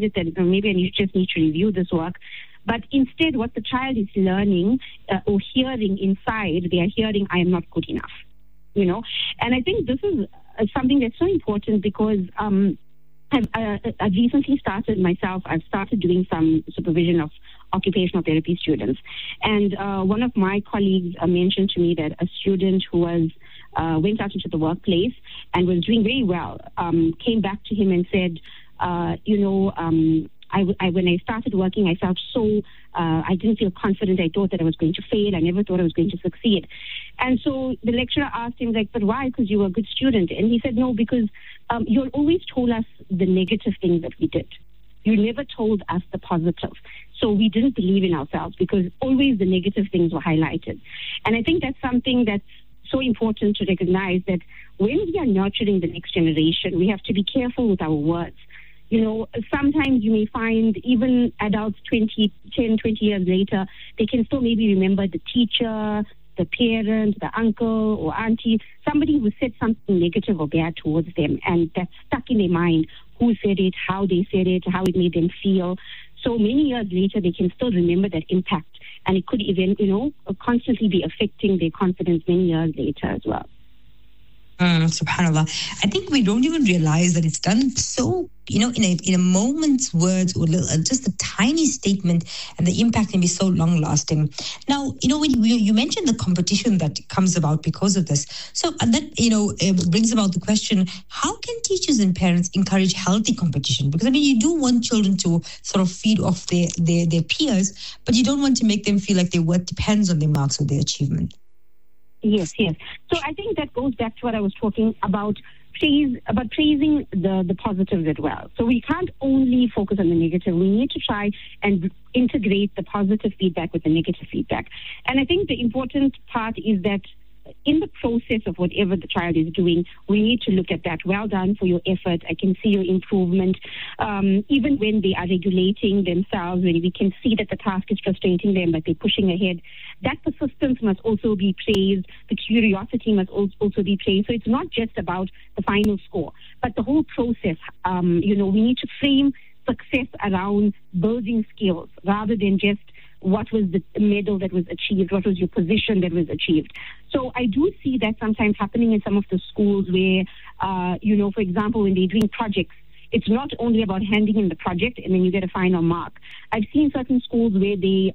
it that maybe I just need to review this work. But instead, what the child is learning or hearing inside, they are hearing, I am not good enough, And I think this is something that's so important because I've recently started myself. I've started doing some supervision of occupational therapy students. And one of my colleagues mentioned to me that a student who went out into the workplace and was doing very well came back to him and said, when I started working, I felt I didn't feel confident. I thought that I was going to fail. I never thought I was going to succeed. And so the lecturer asked him, but why? Because you were a good student. And he said, no, because you always told us the negative things that we did. You never told us the positive. So we didn't believe in ourselves because always the negative things were highlighted. And I think that's something that's so important to recognize, that when we are nurturing the next generation, we have to be careful with our words. Sometimes you may find even adults 10, 20 years later, they can still maybe remember the teacher, the parent, the uncle or auntie, somebody who said something negative or bad towards them, and that's stuck in their mind, who said it, how they said it, how it made them feel. So many years later, they can still remember that impact, and it could even, constantly be affecting their confidence many years later as well. SubhanAllah. I think we don't even realize that it's done so, in a moment's words or just a tiny statement, and the impact can be so long lasting. Now, when you mentioned the competition that comes about because of this. So that, it brings about the question, how can teachers and parents encourage healthy competition? Because, you do want children to sort of feed off their peers, but you don't want to make them feel like their worth depends on their marks or their achievement. Yes. So I think that goes back to what I was talking about, praising the positives as well. So we can't only focus on the negative. We need to try and integrate the positive feedback with the negative feedback. And I think the important part is that in the process of whatever the child is doing, we need to look at that. Well done for your effort. I can see your improvement. Even when they are regulating themselves, when we can see that the task is frustrating them, but they're pushing ahead, that persistence must also be praised. The curiosity must also be praised. So it's not just about the final score, but the whole process. We need to frame success around building skills rather than just what was the medal that was achieved, what was your position that was achieved. So I do see that sometimes happening in some of the schools where, for example, when they're doing projects, it's not only about handing in the project and then you get a final mark. I've seen certain schools where they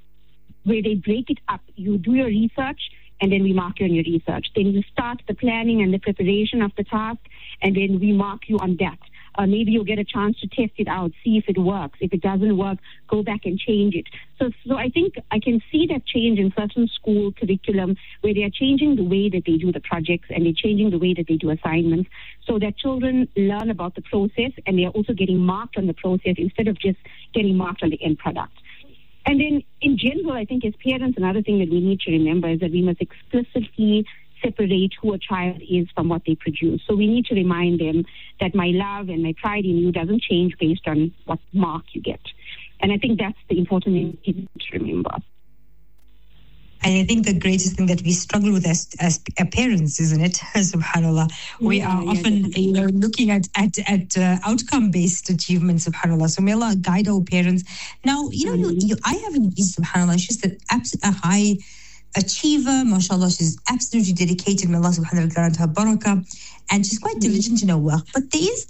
break it up. You do your research and then we mark you on your research. Then you start the planning and the preparation of the task and then we mark you on that. Maybe you'll get a chance to test it out, see if it works. If it doesn't work, go back and change it. So I think I can see that change in certain school curriculum where they are changing the way that they do the projects and they're changing the way that they do assignments so that children learn about the process and they're also getting marked on the process instead of just getting marked on the end product. And then in general, I think as parents, another thing that we need to remember is that we must explicitly separate who a child is from what they produce. So we need to remind them that my love and my pride in you doesn't change based on what mark you get. And I think that's the important thing to remember. And I think the greatest thing that we struggle with as parents, isn't it? SubhanAllah. We are often looking at outcome-based achievement, SubhanAllah. So may Allah guide our parents. Now, I have a niece, SubhanAllah. She's a high achiever, mashallah. She's absolutely dedicated. May Allah subhanahu wa ta'ala grant her barakah. And she's quite diligent in her work. But there is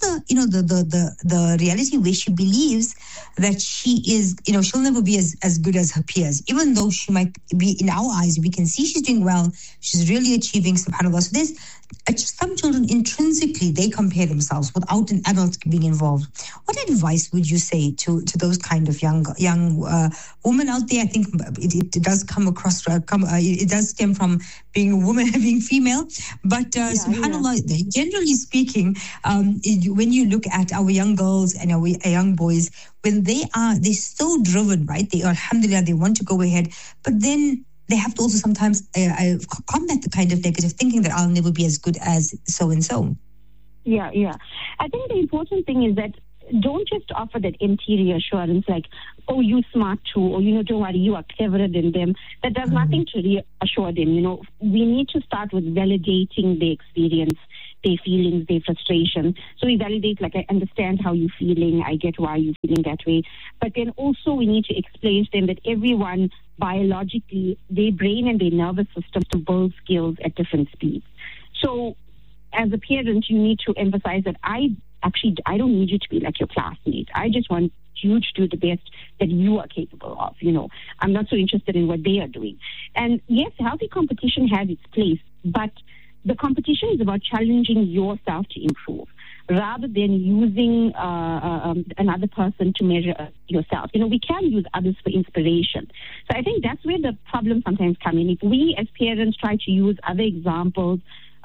the reality where she believes that she is, she'll never be as good as her peers. Even though she might be, in our eyes, we can see she's doing well. She's really achieving, subhanAllah. So there's some children intrinsically, they compare themselves without an adult being involved. What advice would you say to those kind of young women out there? I think it does come across, it does stem from being a woman, being female. But subhanAllah, generally speaking, when you look at our young girls and our young boys, when they're so driven, right? They are, alhamdulillah, they want to go ahead, but then they have to also sometimes combat the kind of negative thinking that I'll never be as good as so-and-so. Yeah. I think the important thing is that don't just offer that empty reassurance like, oh, you smart too, or, don't worry, you are cleverer than them. That does nothing to reassure them. We need to start with validating the experience. their feelings, their frustration. So we validate, like, I understand how you're feeling, I get why you're feeling that way. But then also we need to explain to them that everyone, biologically, their brain and their nervous system to build skills at different speeds. So as a parent, you need to emphasize that I don't need you to be like your classmate. I just want you to do the best that you are capable of. I'm not so interested in what they are doing. And yes, healthy competition has its place, but the competition is about challenging yourself to improve rather than using another person to measure yourself. We can use others for inspiration. So I think that's where the problems sometimes come in. If we as parents try to use other examples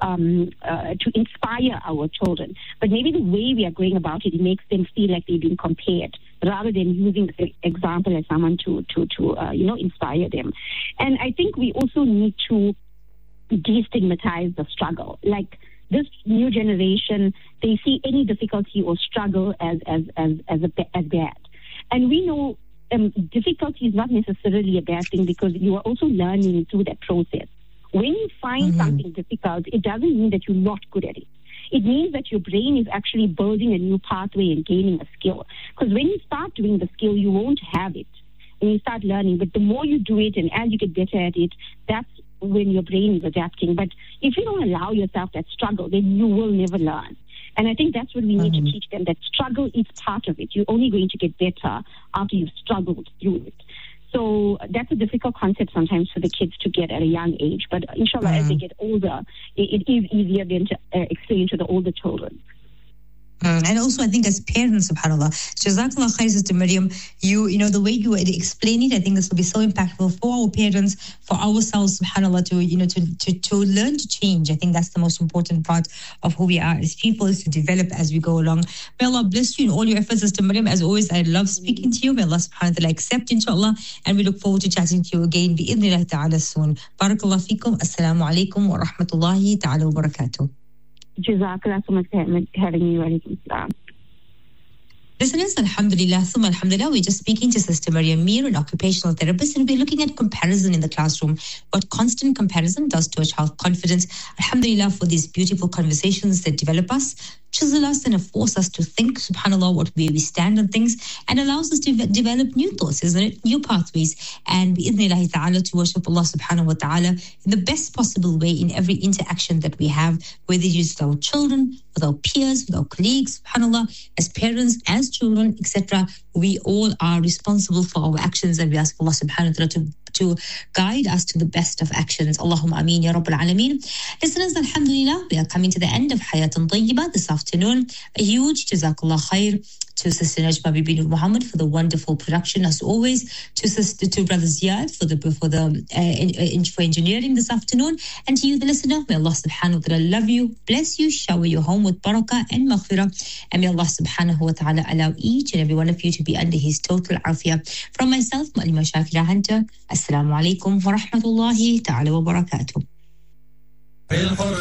to inspire our children, but maybe the way we are going about it makes them feel like they're being compared rather than using the example as someone to inspire them. And I think we also need to destigmatize the struggle. Like this new generation, they see any difficulty or struggle as bad, and we know difficulty is not necessarily a bad thing because you are also learning through that process. When you find something difficult, it doesn't mean that you're not good at it. It means that your brain is actually building a new pathway and gaining a skill. Because when you start doing the skill, you won't have it. And you start learning. But the more you do it and as you get better at it, that's when your brain is adapting. But if you don't allow yourself that struggle, then you will never learn. And I think that's what we need to teach them, that struggle is part of it. You're only going to get better after you've struggled through it. So that's a difficult concept sometimes for the kids to get at a young age. But inshallah, as they get older, it is easier then to explain to the older children. And also, I think as parents, subhanAllah, Jazakallah khair, Sister Miriam, you know, the way you explain it, I think this will be so impactful for our parents, for ourselves, subhanAllah, to learn to change. I think that's the most important part of who we are as people, is to develop as we go along. May Allah bless you in all your efforts, Sister Miriam. As always, I love speaking to you. May Allah subhanahu wa ta'ala accept, inshallah, and we look forward to chatting to you again, bi'idhnillah ta'ala, soon. Barakallah fikum. Assalamu alaikum wa rahmatullahi ta'ala wa barakatuh. Jazakallah so much for having me. Walaikum salam. Listeners, alhamdulillah, thumma alhamdulillah, we're just speaking to Sister Miriam Mir, an occupational therapist, and we're looking at comparison in the classroom, what constant comparison does to a child's confidence. Alhamdulillah for these beautiful conversations that develop us, chisel us and force us to think, subhanAllah, where we stand on things, and allows us to develop new thoughts, isn't it? New pathways, and bi'idhnillahi ta'ala to worship Allah subhanahu wa ta'ala in the best possible way in every interaction that we have, whether it is with our children, with our peers, with our colleagues, subhanAllah, as parents, as children, etc. We all are responsible for our actions, and we ask Allah subhanahu wa ta'ala to guide us to the best of actions. Allahumma ameen ya Rabbil Alameen. Listeners, alhamdulillah, we are coming to the end of Hayatun Tayyibah this afternoon. A huge Jazakallah khair to Sister Najma Bibi Nur Muhammad for the wonderful production, as always. To Brother Ziyad for engineering this afternoon, and to you, the listener. May Allah subhanahu wa ta'ala love you, bless you, shower your home with barakah and maghfirah, and may Allah subhanahu wa ta'ala allow each and every one of you to be under His total afiyah. From myself, Ma'alima Shakira Hunter, Assalamu alaikum wa rahmatullahi ta'ala wa barakatuh.